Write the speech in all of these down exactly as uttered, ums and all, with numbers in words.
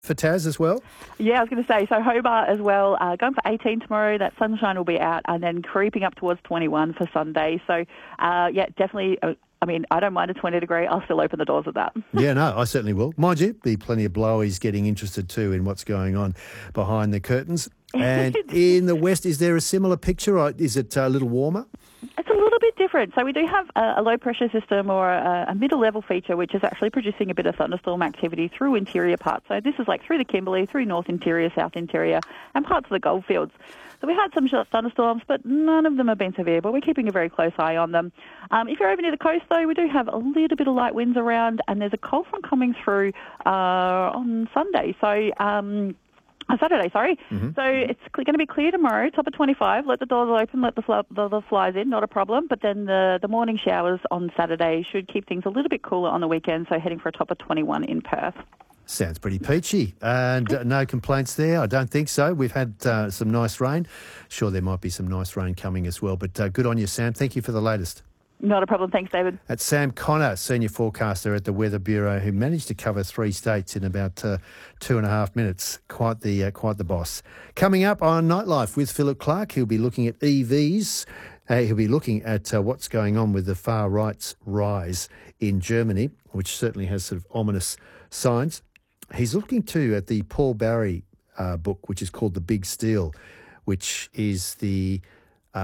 for Taz as well? Yeah, I was going to say, so Hobart as well, uh, going for eighteen tomorrow. That sunshine will be out, and then creeping up towards twenty-one for Sunday. So, uh, yeah, definitely. Uh, I mean, I don't mind a twenty degree. I'll still open the doors at that. Yeah, no, I certainly will. Mind you, be plenty of blowies getting interested too in what's going on behind the curtains. And in the west, is there a similar picture, or is it a little warmer? It's a little bit different. So we do have a, a low-pressure system or a, a middle-level feature which is actually producing a bit of thunderstorm activity through interior parts. So this is like through the Kimberley, through North Interior, South Interior, and parts of the Goldfields. So we had some short thunderstorms, but none of them have been severe, but we're keeping a very close eye on them. Um, if you're over near the coast, though, we do have a little bit of light winds around, and there's a cold front coming through uh, on Sunday. So... Um, On Saturday, sorry. Mm-hmm. So it's going to be clear tomorrow, top of twenty-five. Let the doors open, let the, fl- the, the flies in, not a problem. But then the, the morning showers on Saturday should keep things a little bit cooler on the weekend, so heading for a top of twenty-one in Perth. Sounds pretty peachy. And uh, no complaints there? I don't think so. We've had uh, some nice rain. Sure, there might be some nice rain coming as well. But uh, good on you, Sam. Thank you for the latest. Not a problem. Thanks, David. That's Sam Connor, Senior Forecaster at the Weather Bureau, who managed to cover three states in about uh, two and a half minutes. Quite the uh, quite the boss. Coming up on Nightlife with Philip Clark, he'll be looking at E Vs. Uh, he'll be looking at uh, what's going on with the far right's rise in Germany, which certainly has sort of ominous signs. He's looking too at the Paul Barry uh, book, which is called The Big Steal, which is the... Uh,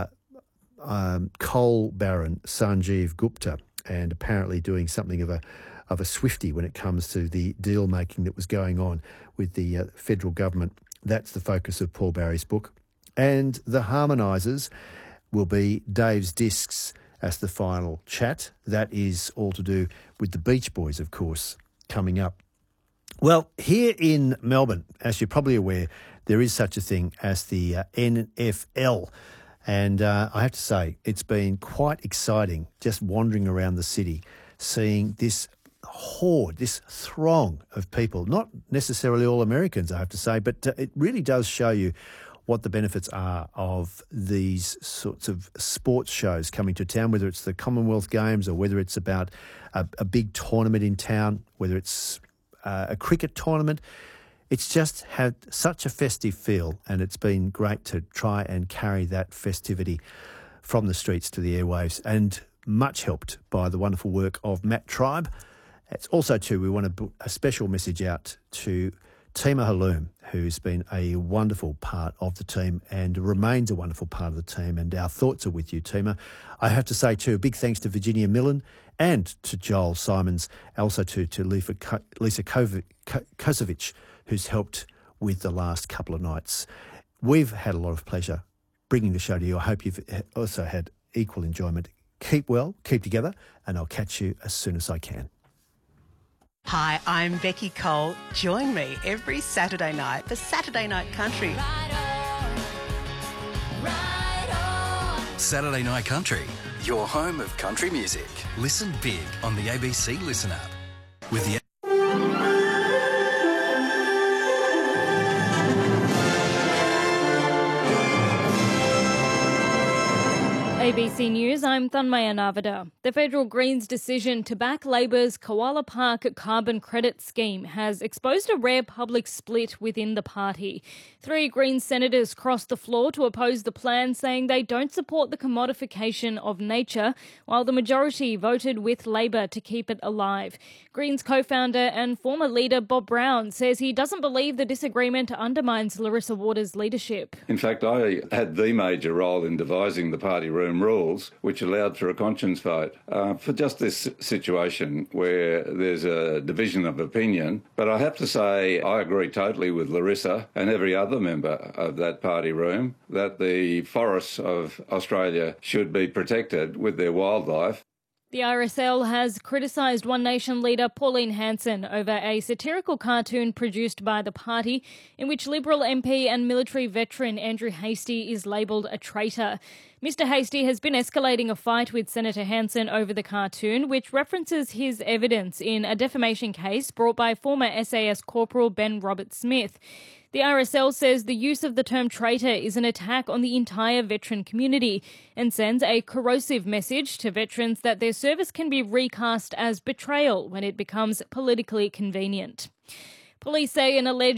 Um, coal baron Sanjeev Gupta, and apparently doing something of a of a swifty when it comes to the deal making that was going on with the uh, federal government. That's the focus of Paul Barry's book. And the harmonisers will be Dave's Discs as the final chat. That is all to do with the Beach Boys, of course, coming up. Well, here in Melbourne, as you're probably aware, there is such a thing as the uh, N F L. And uh, I have to say, it's been quite exciting just wandering around the city, seeing this horde, this throng of people, not necessarily all Americans, I have to say, but uh, it really does show you what the benefits are of these sorts of sports shows coming to town, whether it's the Commonwealth Games or whether it's about a, a big tournament in town, whether it's uh, a cricket tournament. It's just had such a festive feel, and it's been great to try and carry that festivity from the streets to the airwaves, and much helped by the wonderful work of Matt Tribe. It's also, too, we want to put a special message out to Tima Halloum, who's been a wonderful part of the team and remains a wonderful part of the team, and our thoughts are with you, Tima. I have to say, too, a big thanks to Virginia Millen and to Joel Simons, also to, to Lisa, Lisa Kozovic, who's helped with the last couple of nights. We've had a lot of pleasure bringing the show to you. I hope you've also had equal enjoyment. Keep well, keep together, and I'll catch you as soon as I can. Hi, I'm Becky Cole. Join me every Saturday night for Saturday Night Country. Right on, right on. Saturday Night Country, your home of country music. Listen big on the A B C Listen app. With the A B C News, I'm Thanmaya Navada. The federal Greens' decision to back Labor's Koala Park carbon credit scheme has exposed a rare public split within the party. Three Greens senators crossed the floor to oppose the plan, saying they don't support the commodification of nature, while the majority voted with Labor to keep it alive. Greens co-founder and former leader Bob Brown says he doesn't believe the disagreement undermines Larissa Waters' leadership. In fact, I had the major role in devising the party room rules, which allowed for a conscience vote uh, for just this situation where there's a division of opinion. But I have to say I agree totally with Larissa and every other member of that party room that the forests of Australia should be protected with their wildlife. The R S L has criticised One Nation leader Pauline Hanson over a satirical cartoon produced by the party in which Liberal M P and military veteran Andrew Hastie is labelled a traitor. Mister Hastie has been escalating a fight with Senator Hanson over the cartoon, which references his evidence in a defamation case brought by former S A S Corporal Ben Robert-Smith. The R S L says the use of the term traitor is an attack on the entire veteran community and sends a corrosive message to veterans that their service can be recast as betrayal when it becomes politically convenient. Police say an alleged